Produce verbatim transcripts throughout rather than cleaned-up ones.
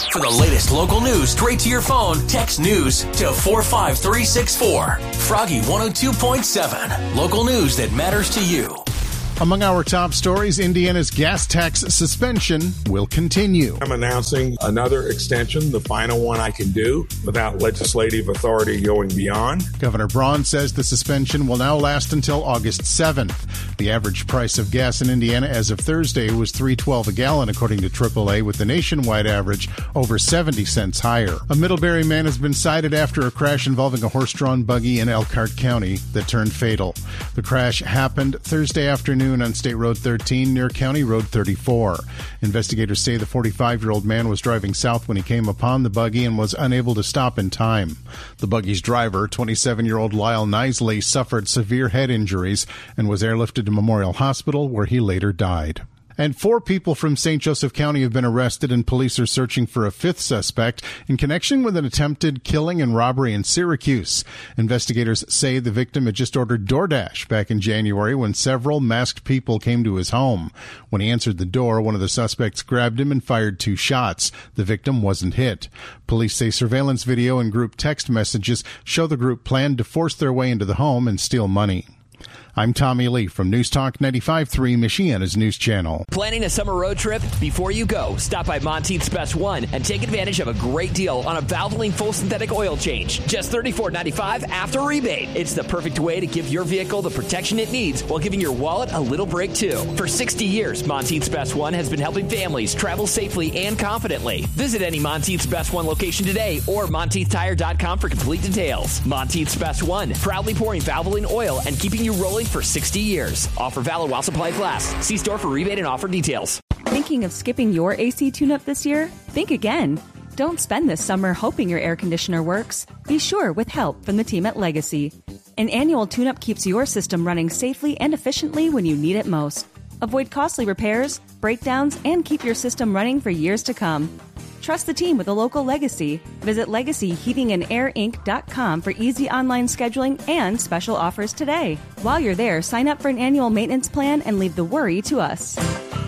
For the latest local news straight to your phone, text news to four five three six four. Froggy one oh two point seven. Local news that matters to you. Among our top stories, Indiana's gas tax suspension will continue. I'm announcing another extension, the final one I can do without legislative authority going beyond. Governor Braun says the suspension will now last until August seventh. The average price of gas in Indiana as of Thursday was three dollars and twelve cents a gallon, according to triple A, with the nationwide average over seventy cents higher. A Middlebury man has been cited after a crash involving a horse-drawn buggy in Elkhart County that turned fatal. The crash happened Thursday afternoon on State Road thirteen near County Road thirty-four. Investigators say the forty-five-year-old man was driving south when he came upon the buggy and was unable to stop in time. The buggy's driver, twenty-seven-year-old Lyle Nisley, suffered severe head injuries and was airlifted to Memorial Hospital, where he later died. And four people from Saint Joseph County have been arrested, and police are searching for a fifth suspect in connection with an attempted killing and robbery in Syracuse. Investigators say the victim had just ordered DoorDash back in January when several masked people came to his home. When he answered the door, one of the suspects grabbed him and fired two shots. The victim wasn't hit. Police say surveillance video and group text messages show the group planned to force their way into the home and steal money. I'm Tommy Lee from News Talk ninety-five point three, Michiana's News Channel. Planning a summer road trip? Before you go, stop by Monteith's Best One and take advantage of a great deal on a Valvoline full synthetic oil change. Just thirty-four ninety-five after rebate. It's the perfect way to give your vehicle the protection it needs while giving your wallet a little break, too. For sixty years, Monteith's Best One has been helping families travel safely and confidently. Visit any Monteith's Best One location today or Monteith Tire dot com for complete details. Monteith's Best One, proudly pouring Valvoline oil and keeping you rolling for sixty years. Offer valid while supplies last. See store for rebate and offer details. Thinking of skipping your A C tune-up this year? Think again. Don't spend this summer hoping your air conditioner works. Be sure with help from the team at Legacy. An annual tune-up keeps your system running safely and efficiently when you need it most. Avoid costly repairs, breakdowns, and keep your system running for years to come. Trust the team with a local Legacy. Visit legacy heating and air inc dot com for easy online scheduling and special offers today. While you're there, sign up for an annual maintenance plan and leave the worry to us.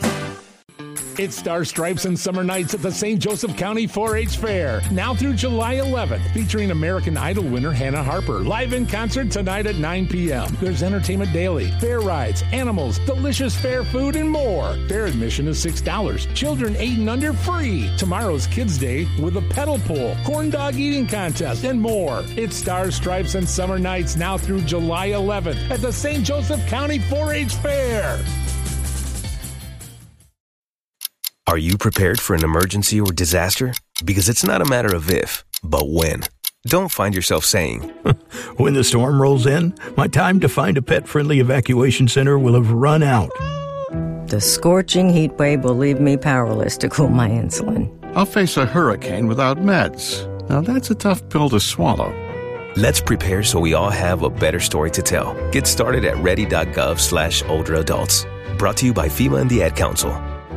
It's Star Stripes and Summer Nights at the Saint Joseph County four H Fair, now through July eleventh, featuring American Idol winner Hannah Harper, live in concert tonight at nine p.m. There's entertainment daily, fair rides, animals, delicious fair food, and more. Fair admission is six dollars. Children eight and under free. Tomorrow's Kids Day with a pedal pull, corn dog eating contest, and more. It's Star Stripes and Summer Nights now through July eleventh at the Saint Joseph County four H Fair. Are you prepared for an emergency or disaster? Because it's not a matter of if, but when. Don't find yourself saying, when the storm rolls in, my time to find a pet-friendly evacuation center will have run out. The scorching heat wave will leave me powerless to cool my insulin. I'll face a hurricane without meds. Now that's a tough pill to swallow. Let's prepare so we all have a better story to tell. Get started at ready.gov slash older adults. Brought to you by FEMA and the Ad Council.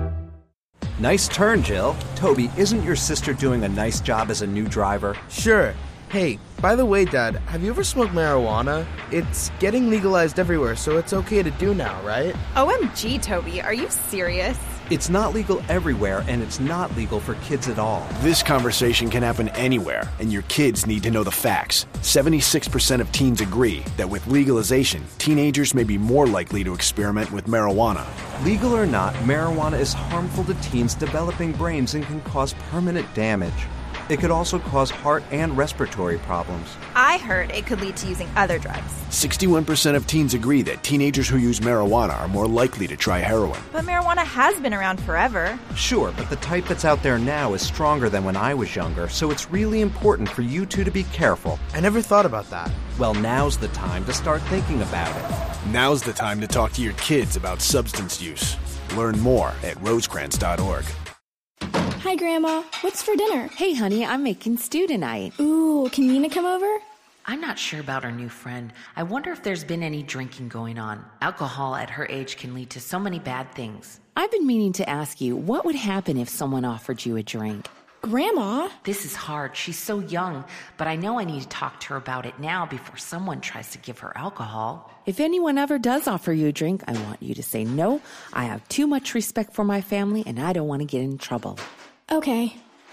Nice turn, Jill. Toby, isn't your sister doing a nice job as a new driver? Sure. Hey, by the way, Dad, have you ever smoked marijuana? It's getting legalized everywhere, so it's okay to do now, right? O M G, Toby, are you serious? It's not legal everywhere, and it's not legal for kids at all. This conversation can happen anywhere, and your kids need to know the facts. seventy-six percent of teens agree that with legalization, teenagers may be more likely to experiment with marijuana. Legal or not, marijuana is harmful to teens' developing brains and can cause permanent damage. It could also cause heart and respiratory problems. I heard it could lead to using other drugs. sixty-one percent of teens agree that teenagers who use marijuana are more likely to try heroin. But marijuana has been around forever. Sure, but the type that's out there now is stronger than when I was younger, so it's really important for you two to be careful. I never thought about that. Well, now's the time to start thinking about it. Now's the time to talk to your kids about substance use. Learn more at rosecrans dot org. Hi, Grandma. What's for dinner? Hey, honey, I'm making stew tonight. Ooh, can Nina come over? I'm not sure about our new friend. I wonder if there's been any drinking going on. Alcohol at her age can lead to so many bad things. I've been meaning to ask you, what would happen if someone offered you a drink? Grandma? This is hard. She's so young, but I know I need to talk to her about it now before someone tries to give her alcohol. If anyone ever does offer you a drink, I want you to say no. I have too much respect for my family, and I don't want to get in trouble. Okay.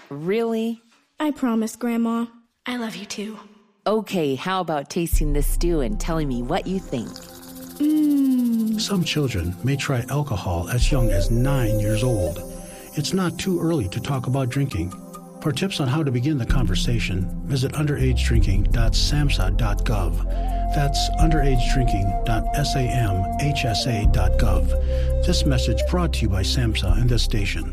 Really? I promise, Grandma. I love you too. Okay, how about tasting this stew and telling me what you think? Mmm. Some children may try alcohol as young as nine years old. It's not too early to talk about drinking. For tips on how to begin the conversation, visit underage drinking dot samhsa dot gov. That's underage drinking dot samhsa dot gov. This message brought to you by SAMHSA and this station.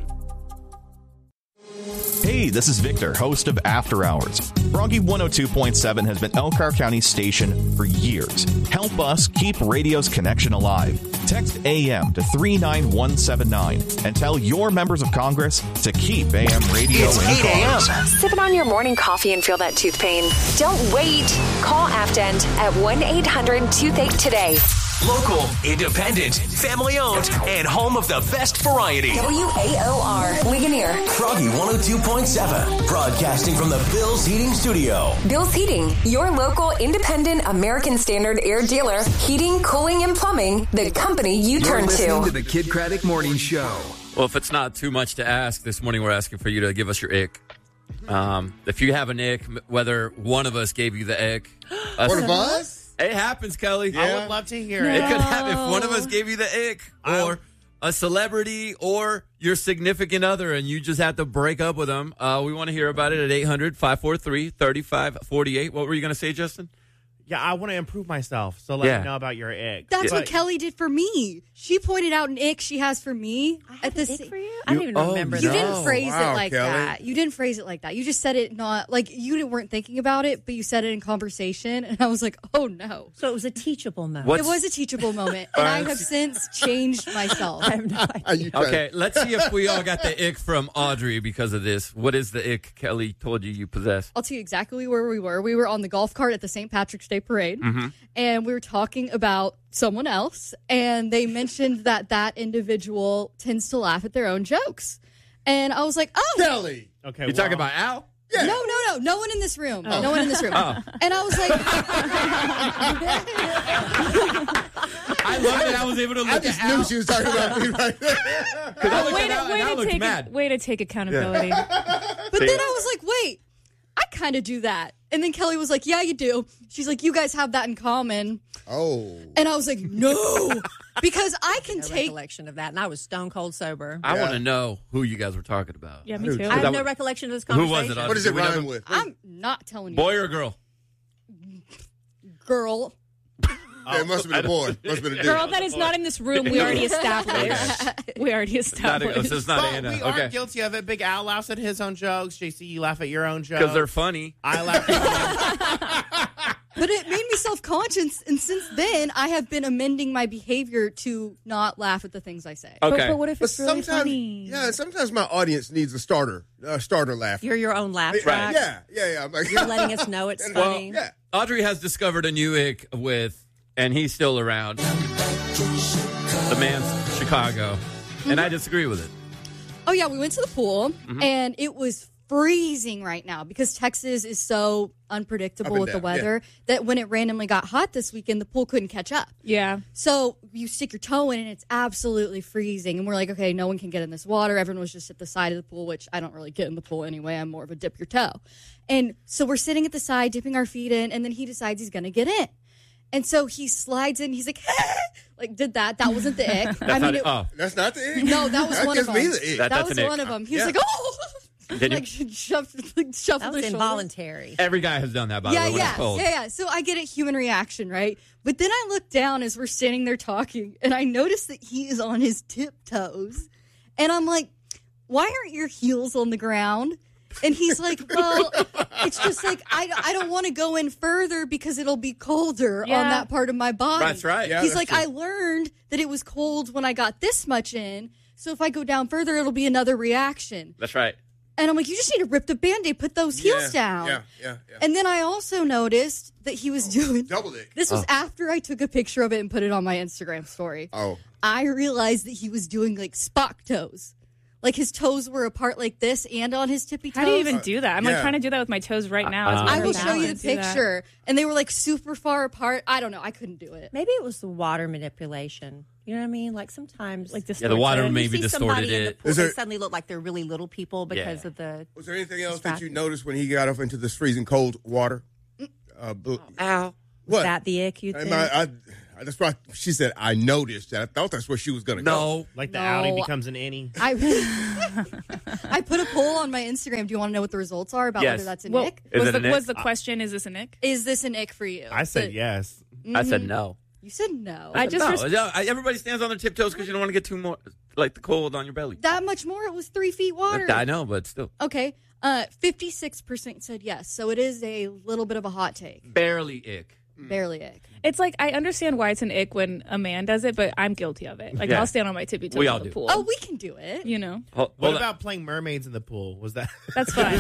Hey, this is Victor, host of After Hours. Froggy one oh two point seven has been Elkhart County's station for years. Help us keep radio's connection alive. Text A M to three nine one seven nine and tell your members of Congress to keep A M radio it's in eight cars. a.m. Sipping on your morning coffee and feel that tooth pain? Don't wait. Call AftEnd at one eight hundred toothache today. Local, independent, family-owned, and home of the best variety. W A O R, Ligonier. Froggy one oh two point seven, broadcasting from the Bill's Heating Studio. Bill's Heating, your local independent American Standard air dealer. Heating, cooling, and plumbing, the company you You're turn listening to. to the Kid Craddock Morning Show. Well, if it's not too much to ask, this morning we're asking for you to give us your ick. Um, if you have an ick, whether one of us gave you the ick. One of us? It happens, Kelly. Yeah. I would love to hear It it. could happen if one of us gave you the ick, or a celebrity, or your significant other, and you just have to break up with them. Uh, we want to hear about it at eight hundred, five four three, three five four eight. What were you going to say, Justin? Yeah, I want to improve myself, so let Yeah. me know about your ick. That's But- what Kelly did for me. She pointed out an ick she has for me. At the ick for you? I don't even oh, remember You that. didn't phrase Wow, it like Kelly. that. You didn't phrase it like that. You just said it not like you weren't thinking about it, but you said it in conversation, and I was like, "Oh no!" So it was a teachable moment. What's- It was a teachable moment, and I have since changed myself. I have no idea. Okay, let's see if we all got the ick from Audrey because of this. What is the ick Kelly told you you possess? I'll tell you exactly where we were. We were on the golf cart at the Saint Patrick's Day Parade, Mm-hmm. and we were talking about someone else, and they mentioned that that individual tends to laugh at their own jokes. And I was like, oh. Kelly. Okay, You well, talking about Al? No, no, no. No one in this room. Oh. No one in this room. Oh. And I was like, I love that I was able to look I just at knew Al. she was talking about me right there. Because I looked way at to- Al, way and to Al looked take mad. way to take accountability. But See? then I was like, wait, I kind of do that. And then Kelly was like, yeah, you do. She's like, you guys have that in common. Oh. And I was like, no, because I can No take. recollection of that, and I was stone cold sober. I Yeah. want to know who you guys were talking about. Yeah, me too. I have that no was- recollection of this Who conversation. was it? Audrey? What does Do it we know rhyme the- with? I'm not telling you. Boy or girl? Girl. Yeah, it must have been a boy. Must have been a dude. Girl that is not in this room. We already established. We already Not a, established. so it's not Well, Anna. we Okay. are guilty of it. Big Al laughs at his own jokes. J C, you laugh at your own jokes. Because they're funny. I laugh at But it made me self-conscious, and since then, I have been amending my behavior to not laugh at the things I say. Okay. But, but what if But it's really sometimes, funny? yeah, sometimes my audience needs a starter, a starter laugh. You're your own laugh Yeah, track. yeah, yeah, yeah. I'm like, You're letting us know it's Well, funny. yeah. Audrey has discovered a new ick with, and he's still around, the man's Chicago. And I disagree with it. Oh, yeah, we went to the pool, Mhm. and it was freezing right now because Texas is so unpredictable Up and with the down, weather that when it randomly got hot this weekend, the pool couldn't catch up. Yeah. So you stick your toe in, and it's absolutely freezing. And we're like, okay, no one can get in this water. Everyone was just at the side of the pool, which I don't really get in the pool anyway. I'm more of a dip your toe. And so we're sitting at the side, dipping our feet in, and then he decides he's going to get in. And so he slides in. He's like, like did that. That wasn't the ick. I mean, it, oh. That's not the ick. no, that was that one gives of me them. the ick. That- That, that's was an ick. one of them. He was Yeah. like, oh, Did you? like shoved, like, shuffled That was his shoulders. involuntary. Every guy has done that, by Yeah, the way, when yeah, it's cold. yeah, yeah. So I get it, human reaction, right? But then I look down as we're standing there talking, and I notice that he is on his tiptoes, and I'm like, "Why aren't your heels on the ground?" And he's like, "Well, it's just like I, I don't want to go in further because it'll be colder Yeah. on that part of my body." That's right. Yeah, he's that's like, true. "I learned that it was cold when I got this much in, so if I go down further, it'll be another reaction." That's right. And I'm like, you just need to rip the Band-Aid, put those heels Yeah, down. Yeah, yeah, yeah. And then I also noticed that he was doing... Double dick. This was Oh. after I took a picture of it and put it on my Instagram story. Oh. I realized that he was doing, like, Spock toes. Like his toes were apart like this and on his tippy toes. How do you even do that? I'm Yeah. like trying to do that with my toes right now. Uh, I will show you the Do that. picture. And they were like super far apart. I don't know. I couldn't do it. Maybe it was the water manipulation. You know what I mean? Like sometimes, like Yeah, the water you maybe see distorted somebody in the it. pool, Is they there- suddenly look like they're really little people because Yeah. of the. Was there anything else that you noticed when he got off into this freezing cold water? Uh, bl- Ow. What? Was that the ick you Am think? I, I, I, that's why she said I noticed that. I thought that's where she was going to go. Like the No. Audi becomes an innie. I I put a poll on my Instagram. Do you want to know what the results are about Yes. whether that's an Well, ick? Is Was it the, an ick? was the question, is this an ick? Is this an ick for you? I said The- yes. I said Mhm. no. You said no. I just no. res- Yeah, I- everybody stands on their tiptoes because you don't want to get too more like the cold on your belly. that much more. It was three feet water. I know, but still, Okay. Uh, fifty-six percent said yes. So it is a little bit of a hot take. barely ick. Barely ick. It's like I understand why it's an ick when a man does it, but I'm guilty of it. Like Yeah. I'll stand on my tippy toes We in all the do. pool. Oh, we can do it. You know, Hold- What hold on. about playing mermaids in the pool? Was that? that's fine.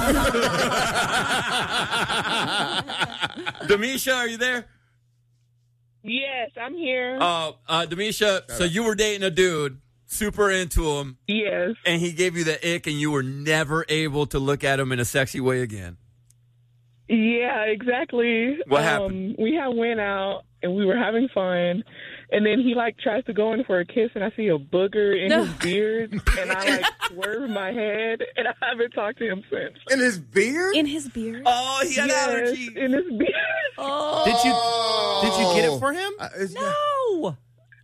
Demisha, are you there? Yes, I'm here. Uh, uh, Demisha, so you were dating a dude, super into him. Yes. And he gave you the ick, and you were never able to look at him in a sexy way again. Yeah, exactly. What um, happened? We had went out and we were having fun, and then he like tries to go in for a kiss, and I see a booger in No. his beard, and I like swerve my head, and I haven't talked to him since. In his beard? In his beard. Oh, he had Yes, allergies. in his beard. Oh. Did you did you get it for him? Uh, it's- No.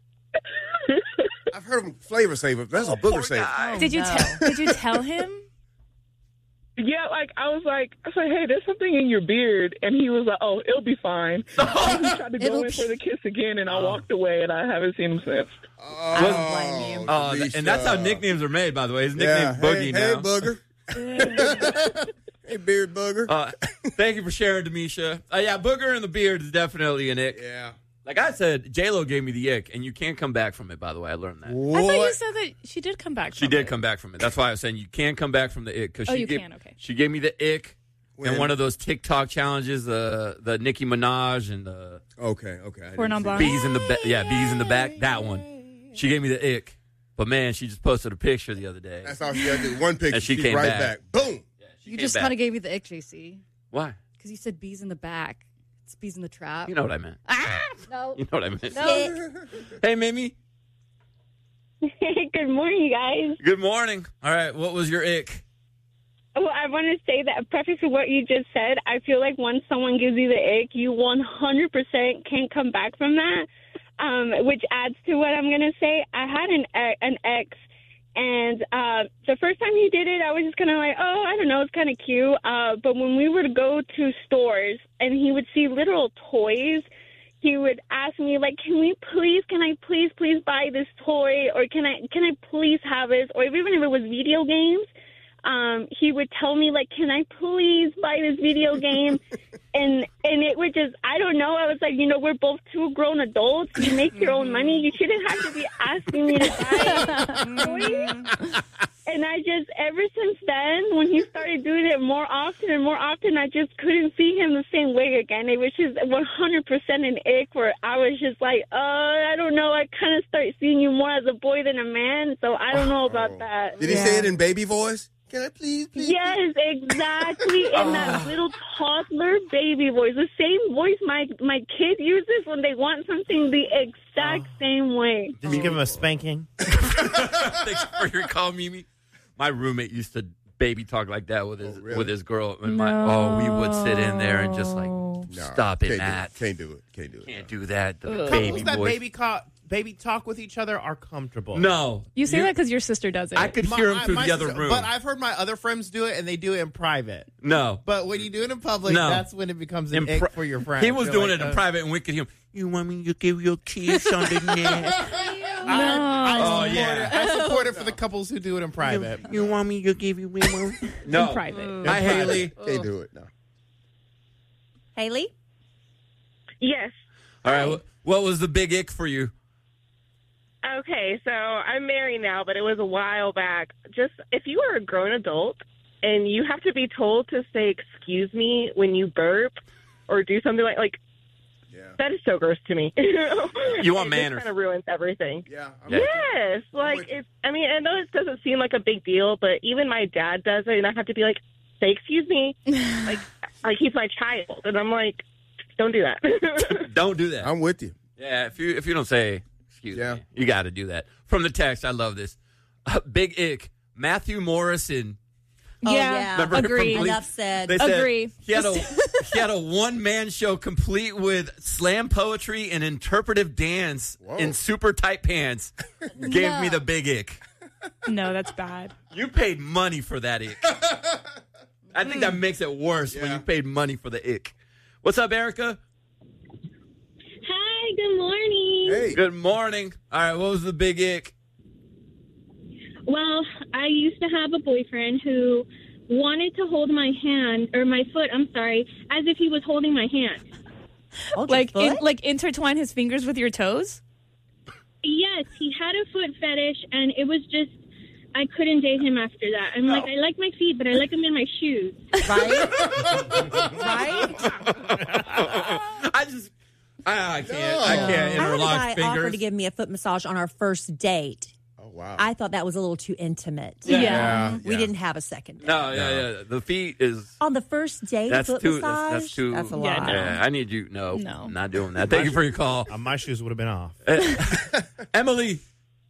I've heard him flavor saver. That's a booger saver. Did you no. tell? Did you tell him? Yeah, like I was like, I was like, hey, there's something in your beard, and he was like, oh, it'll be fine. And he tried to go It'll in be- for the kiss again, and I walked away, and I haven't seen him since. I don't blame you. Oh, th- and that's how nicknames are made, by the way. His Yeah. nickname's Boogie hey, now. Hey, booger. Hey, beard booger. Uh, thank you for sharing, Demisha. Uh, yeah, booger in the beard is definitely an ick. Yeah. Like I said, J-Lo gave me the ick, and you can't come back from it, by the way. I learned that. I thought you said that she did come back. She from did it. come back from it. That's why I was saying you can't come back from the ick. Cause Oh, she you gave, can, okay. She gave me the ick When? in one of those TikTok challenges, uh, the Nicki Minaj and the Okay, okay. I Four didn't non see bees in the back. Yeah, bees in the back. That one. She gave me the ick. But man, she just posted a picture the other day. That's all she got to do. One picture. And she she's came right back. back. Boom. You came just back. kind of gave me the ick, J C. Why? Because you said bees in the back. It's bees in the trap. You know what I meant. Ah! No. You know what I meant. No. Hey, Mimi. Hey, good morning, you guys. Good morning. All right, what was your ick? Well, I want to say that, preface to what you just said, I feel like once someone gives you the ick, you one hundred percent can't come back from that, um, which adds to what I'm going to say. I had an e- an ex, and uh, the first time he did it, I was just kind of like, oh, I don't know, it's kind of cute. Uh, but when we would go to stores and he would see literal toys, he would ask me, like, can we please, can I please, please buy this toy? Or can I, can I please have this? Or even if it was video games, um, he would tell me, like, can I please buy this video game? and and it would just, I don't know. I was like, you know, we're both two grown adults. You make your own money. You shouldn't have to be asking me to buy toys. And I just, ever since then, when he started doing it more often and more often, I just couldn't see him the same way again. It was just one hundred percent an ick where I was just like, uh, I don't know. I kind of start seeing you more as a boy than a man, so I don't know about that. Did he say it in baby voice? Can I please, please? Yes, exactly. In that little toddler baby voice. The same voice my my kid uses when they want something the exact same way. Did you give him a spanking? Thanks for your call, Mimi. My roommate used to baby talk like that with his Oh, really? with his girl. And my, oh, we would sit in there and just like, stop it, can't do Matt. Can't do it. Can't do it. Can't do that. The Couples baby that voice. baby ca- baby talk with each other are comfortable. No. You say that because your sister does it. I could My- hear him I- through my the other sister- room. But I've heard my other friends do it, and they do it in private. No. But when you do it in public, No. that's when it becomes an In ick pri- for your friend. He was You're doing like, it in uh, private, and we could hear him. You want me to give you a kiss on the neck? I, I Oh, support yeah. it. I support it for the couples who do it in private. You want me to give you one? No. In private. Hi, Haley. Can't do it. No. Haley? Yes. All right. wh- What was the big ick for you? Okay, so I'm married now, but it was a while back. Just if you are a grown adult and you have to be told to say "excuse me" when you burp or do something like like That is so gross to me. You want manners. It kind of ruins everything. Yeah. I'm with Yes. Like, it's, I mean, I know it doesn't seem like a big deal, but even my dad does it, and I have to be like, say, excuse me. like, like he's my child. And I'm like, don't do that. Don't do that. I'm with you. Yeah, if you if you don't say excuse Yeah. me, you got to do that. From the text, I love this. Uh, Big ick. Matthew Morrison. Oh, yeah. Remember him from Agree. Glee? Enough said. They said Agree. He had a he had a one man show complete with slam poetry and interpretive dance in super tight pants. Gave No. me the big ick. No, that's bad. You paid money for that ick. I think that makes it worse when you paid money for the ick. What's up, Erica? Hi, good morning. Hey. Good morning. All right, what was the big ick? Well, I used to have a boyfriend who wanted to hold my hand, or my foot, I'm sorry, as if he was holding my hand. like, in, like intertwine his fingers with your toes? Yes, he had a foot fetish, and it was just, I couldn't date him after that. I'm like, I like my feet, but I like them in my shoes. Right? right? I just, I, I can't, I can't I had a interlock guy offer fingers. to give me a foot massage on our first date. Oh, wow. I thought that was a little too intimate. Yeah. Yeah, We yeah. didn't have a second date. No, yeah, yeah. The feet is. On the first date, That's foot too. massage? That's, that's too. That's a lot. Yeah, I need you. No, No. not doing that. Thank you for your call. Uh, my shoes would have been off. Emily,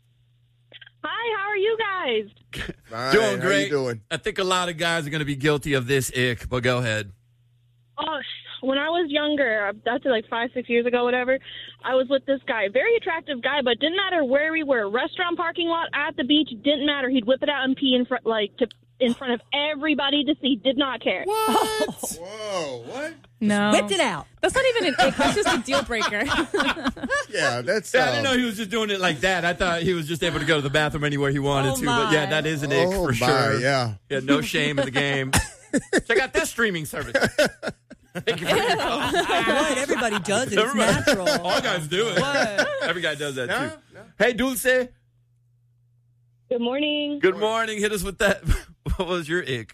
Hi, how are you guys? Fine. doing How you great. doing? I think a lot of guys are going to be guilty of this ick, but go ahead. Oh, when I was younger, that's like five, six years ago, whatever, I was with this guy, very attractive guy, but didn't matter where we were, restaurant, parking lot, at the beach, didn't matter. He'd whip it out and pee in front, like to in front of everybody to see. Did not care. What? Whoa, what? No. Whipped it out. That's not even an ick. That's just a deal breaker. Yeah, that's. Yeah, I uh, didn't know he was just doing it like that. I thought he was just able to go to the bathroom anywhere he wanted Oh, to. But yeah, that is an ick Oh, for my, sure. yeah. Yeah, no shame in the game. Check out this streaming service. Thank you for your call. What? Everybody does it. It's Everybody- natural. All guys do it. What? Every guy does that No, too. Hey, Dulce. Good morning. Good morning. Hit us with that. What was your ick?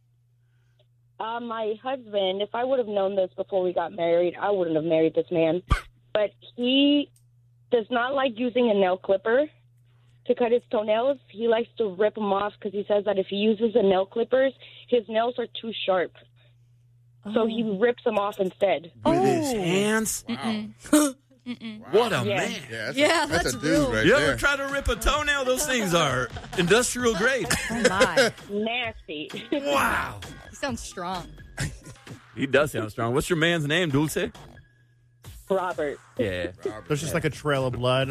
Uh, my husband, if I would have known this before we got married, I wouldn't have married this man. But he does not like using a nail clipper to cut his toenails. He likes to rip them off because he says that if he uses the nail clippers, his nails are too sharp. So he rips them off instead. With his hands? Wow. What a Yeah. man. Yeah, that's, Yeah, a, that's, that's a dude real. right You there. ever try to rip a toenail? Those things are industrial grade. Oh, my. Nasty. Wow. He sounds strong. He does sound strong. What's your man's name, Dulce? Robert. Yeah. There's just like a trail of blood.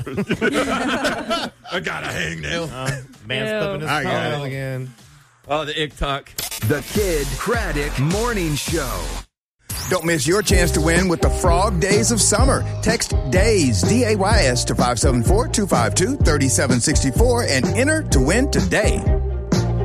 I got a hangnail. Uh, man's Ew. clipping his I got toenail it. again. Oh, the ick talk. The Kid Craddock Morning Show. Don't miss your chance to win with the Frog Days of Summer. Text DAYS, D A Y S, to five seven four, two five two, three seven six four and enter to win today.